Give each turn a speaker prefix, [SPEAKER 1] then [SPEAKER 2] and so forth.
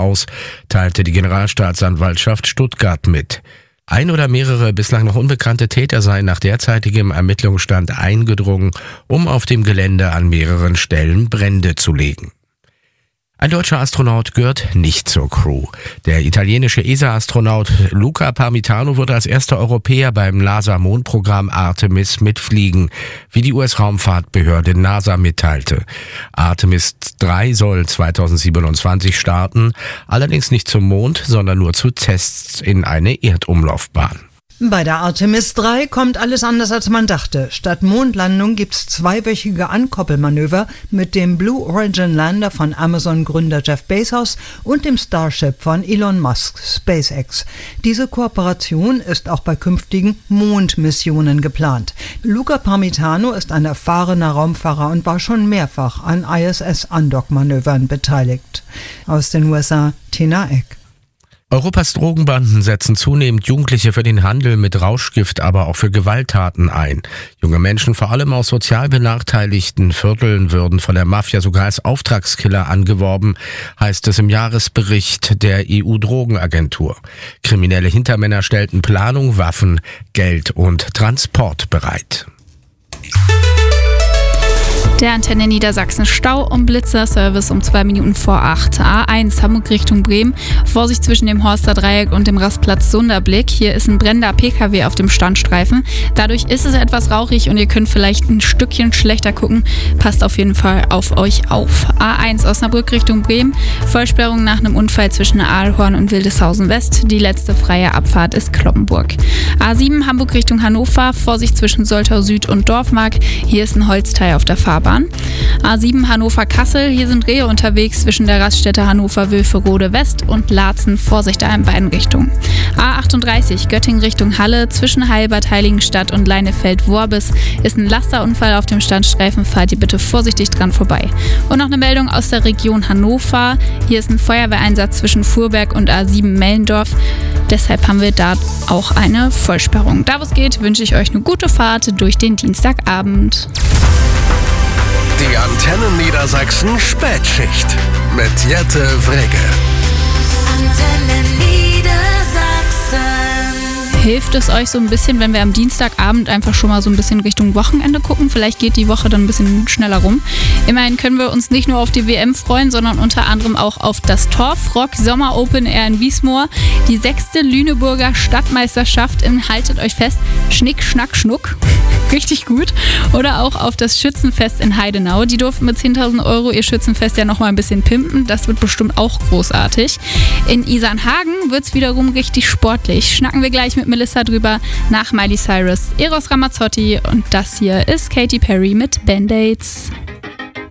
[SPEAKER 1] aus, teilte die Generalstaatsanwaltschaft Stuttgart mit. Ein oder mehrere bislang noch unbekannte Täter seien nach derzeitigem Ermittlungsstand eingedrungen, um auf dem Gelände an mehreren Stellen Brände zu legen. Ein deutscher Astronaut gehört nicht zur Crew. Der italienische ESA-Astronaut Luca Parmitano wird als erster Europäer beim NASA-Mondprogramm Artemis mitfliegen, wie die US-Raumfahrtbehörde NASA mitteilte. Artemis 3 soll 2027 starten, allerdings nicht zum Mond, sondern nur zu Tests in eine Erdumlaufbahn.
[SPEAKER 2] Bei der Artemis 3 kommt alles anders, als man dachte. Statt Mondlandung gibt's zweiwöchige Ankoppelmanöver mit dem Blue Origin Lander von Amazon-Gründer Jeff Bezos und dem Starship von Elon Musk, SpaceX. Diese Kooperation ist auch bei künftigen Mondmissionen geplant. Luca Parmitano ist ein erfahrener Raumfahrer und war schon mehrfach an ISS-Andock-Manövern beteiligt. Aus den USA, Tina Eck.
[SPEAKER 1] Europas Drogenbanden setzen zunehmend Jugendliche für den Handel mit Rauschgift, aber auch für Gewalttaten ein. Junge Menschen, vor allem aus sozial benachteiligten Vierteln, würden von der Mafia sogar als Auftragskiller angeworben, heißt es im Jahresbericht der EU-Drogenagentur. Kriminelle Hintermänner stellten Planung, Waffen, Geld und Transport bereit.
[SPEAKER 3] Der Antenne Niedersachsen Stau und Blitzerservice um 2 Minuten vor 8. A1 Hamburg Richtung Bremen. Vorsicht zwischen dem Horster Dreieck und dem Rastplatz Sunderblick. Hier ist ein brennender PKW auf dem Standstreifen. Dadurch ist es etwas rauchig und ihr könnt vielleicht ein Stückchen schlechter gucken. Passt auf jeden Fall auf euch auf. A1 Osnabrück Richtung Bremen. Vollsperrung nach einem Unfall zwischen Aalhorn und Wildeshausen West. Die letzte freie Abfahrt ist Kloppenburg. A7 Hamburg Richtung Hannover. Vorsicht zwischen Soltau Süd und Dorfmark. Hier ist ein Holzteil auf der Fahrbahn. A7 Hannover-Kassel, hier sind Rehe unterwegs zwischen der Raststätte Hannover-Wülferode West und Laatzen, Vorsicht da in beiden Richtungen. A38 Göttingen Richtung Halle, zwischen Heilbad Heiligenstadt und Leinefeld-Worbis ist ein Lasterunfall auf dem Standstreifen, fahrt ihr bitte vorsichtig dran vorbei. Und noch eine Meldung aus der Region Hannover, hier ist ein Feuerwehreinsatz zwischen Fuhrberg und A7 Mellendorf, deshalb haben wir da auch eine Vollsperrung. Da wo es geht, wünsche ich euch eine gute Fahrt durch den Dienstagabend.
[SPEAKER 4] Die Antenne Niedersachsen Spätschicht mit Jette Wrege.
[SPEAKER 5] Antenne Niedersachsen.
[SPEAKER 3] Hilft es euch so ein bisschen, wenn wir am Dienstagabend einfach schon mal so ein bisschen Richtung Wochenende gucken? Vielleicht geht die Woche dann ein bisschen schneller rum. Immerhin können wir uns nicht nur auf die WM freuen, sondern unter anderem auch auf das Torfrock Sommer Open Air in Wiesmoor, die 6. Lüneburger Stadtmeisterschaft in, haltet euch fest, Schnick, Schnack, Schnuck. Richtig gut. Oder auch auf das Schützenfest in Heidenau. Die durften mit 10.000 € ihr Schützenfest ja nochmal ein bisschen pimpen. Das wird bestimmt auch großartig. In Isernhagen wird es wiederum richtig sportlich. Schnacken wir gleich mit Melissa drüber nach Miley Cyrus, Eros Ramazzotti und das hier ist Katy Perry mit Band-Aids.